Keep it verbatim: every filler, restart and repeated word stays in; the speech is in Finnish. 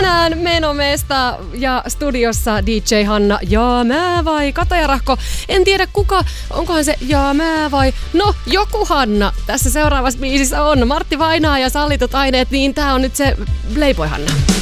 Tänään Menomesta ja studiossa D J Hanna ja mä vai Kataja Rahko. En tiedä kuka, onkohan se ja mä vai no joku Hanna. Tässä seuraavassa biisissä on Martti Vainaa ja Sallitut aineet, niin tää on nyt se Playboy Hanna.